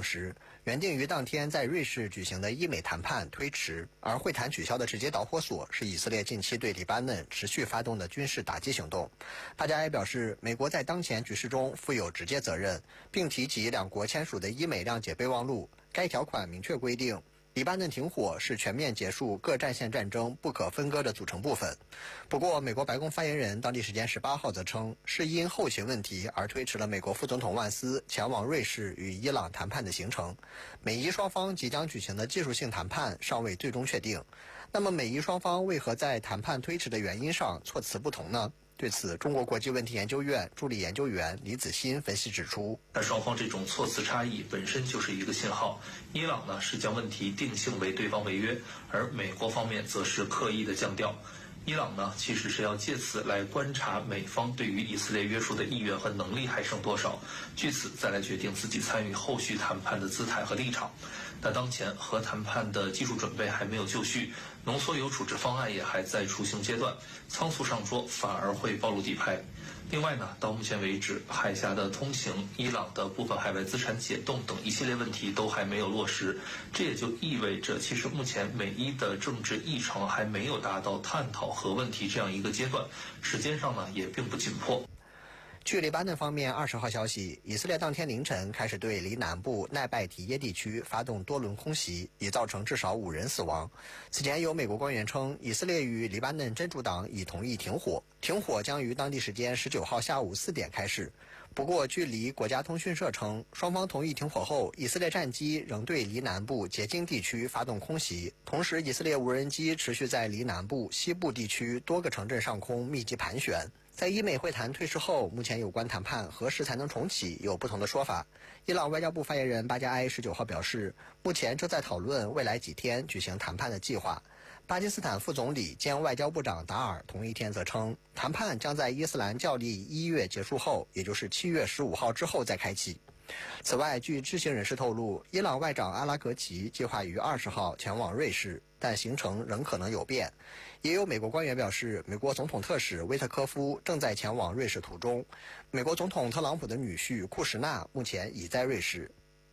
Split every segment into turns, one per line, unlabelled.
实，原定于当天在瑞士举行的伊美谈判推迟，而会谈取消的直接导火索是以色列近期对黎巴嫩持续发动的军事打击行动。巴加埃表示，美国在当前局势中负有直接责任，并提及两国签署的伊美谅解备忘录，该条款明确规定，黎巴嫩停火是全面结束各战线战争不可分割的组成部分。不过，美国白宫发言人当地时间18号则称，是因后勤问题而推迟了美国副总统万斯前往瑞士与伊朗谈判的行程。美伊双方即将举行的技术性谈判尚未最终确定。那么，美伊双方为何在谈判推迟的原因上措辞不同呢？对此，中国国际问题研究院助理研究员李子欣分析指出，
那双方这种措辞差异本身就是一个信号。伊朗呢是将问题定性为对方违约，而美国方面则是刻意的降调。伊朗呢其实是要借此来观察美方对于以色列约束的意愿和能力还剩多少，据此再来决定自己参与后续谈判的姿态和立场。那当前核谈判的技术准备还没有就绪，浓缩铀处置方案也还在雏形阶段，仓促上桌反而会暴露底牌。另外呢，到目前为止，海峡的通行、伊朗的部分海外资产解冻等一系列问题都还没有落实，这也就意味着，其实目前美伊的政治议程还没有达到探讨核问题这样一个阶段，时间上呢也并不紧迫。
据黎巴嫩方面20号消息，以色列当天凌晨开始对黎南部奈拜提耶地区发动多轮空袭，已造成至少5人死亡。此前有美国官员称，以色列与黎巴嫩真主党已同意停火，停火将于当地时间19号下午4点开始。不过，据黎国家通讯社称，双方同意停火后，以色列战机仍对黎南部洁净地区发动空袭，同时以色列无人机持续在黎南部西部地区多个城镇上空密集盘旋。在伊美会谈退市后，目前有关谈判何时才能重启有不同的说法。伊朗外交部发言人巴加埃19号表示，目前正在讨论未来几天举行谈判的计划。巴基斯坦副总理兼外交部长达尔同一天则称，谈判将在伊斯兰教历1月结束后，也就是7月15号之后再开启。此外，据知情人士透露，伊朗外长阿拉格齐计划于20号前往瑞士，但行程仍可能有变。也有美国官员表示，美国总统特使威特科夫正在前往瑞士途中。美国总统特朗普的女婿库什纳目前已在瑞士。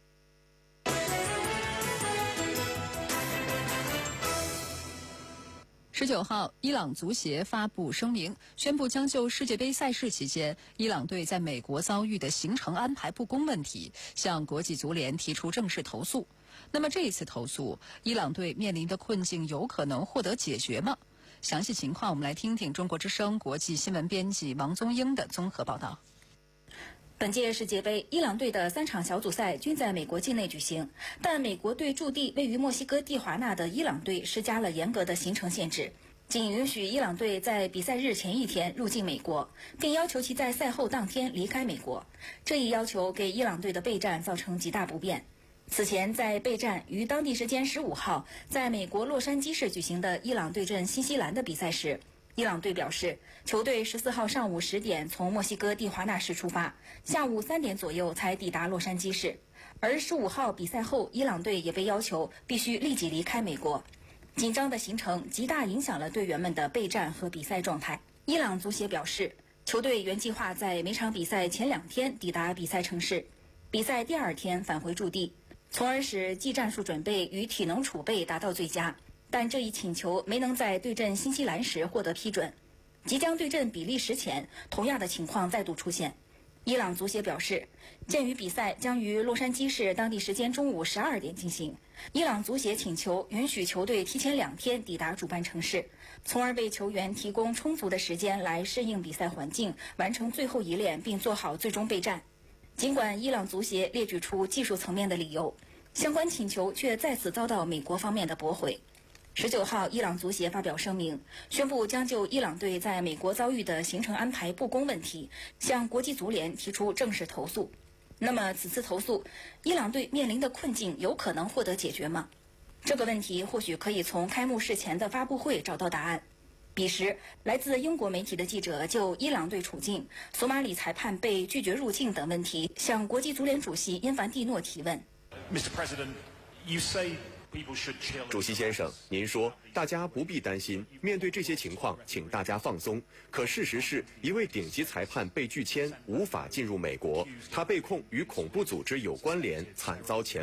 19号，伊朗足协发布声明，宣布将就世界杯赛事期间伊朗队在美国遭遇的行程安排不公问题，向国际足联提出正式投诉。那么这一次投诉，伊朗队面临的困境有可能获得解决吗？详细情况，我们来听听中国之声国际新闻编辑王宗英的综合报道。
本届世界杯，伊朗队的3场小组赛均在美国境内举行，但美国对驻地位于墨西哥蒂华纳的伊朗队施加了严格的行程限制，仅允许伊朗队在比赛日前一天入境美国，并要求其在赛后当天离开美国。这一要求给伊朗队的备战造成极大不便。此前，在备战于当地时间15号在美国洛杉矶市举行的伊朗对阵新西兰的比赛时，伊朗队表示，球队14号上午10点从墨西哥蒂华纳市出发，下午3点左右才抵达洛杉矶市。而15号比赛后，伊朗队也被要求必须立即离开美国。紧张的行程极大影响了队员们的备战和比赛状态。伊朗足协表示，球队原计划在每场比赛前2天抵达比赛城市，比赛第2天返回驻地，从而使技战术准备与体能储备达到最佳。但这一请求没能在对阵新西兰时获得批准。即将对阵比利时前，同样的情况再度出现。伊朗足协表示，鉴于比赛将于洛杉矶市当地时间中午12点进行，伊朗足协请求允许球队提前2天抵达主办城市，从而为球员提供充足的时间来适应比赛环境，完成最后一练并做好最终备战。尽管伊朗足协列举出技术层面的理由，相关请求却再次遭到美国方面的驳回。19号，伊朗足协发表声明，宣布将就伊朗队在美国遭遇的行程安排不公问题，向国际足联提出正式投诉。那么，此次投诉，伊朗队面临的困境有可能获得解决吗？这个问题或许可以从开幕式前的发布会找到答案。彼时，来自英国媒体的记者就伊朗队处境、索马里裁判被拒绝入境等问题，向国际足联主席因凡蒂诺提问。
Mr. President, you say
主席先生，您说大家不必担心，面对这些情况，请大家放松。可事实是，一位顶级裁判被拒签，无法进入美国，他被控与恐怖组织有关联，惨遭前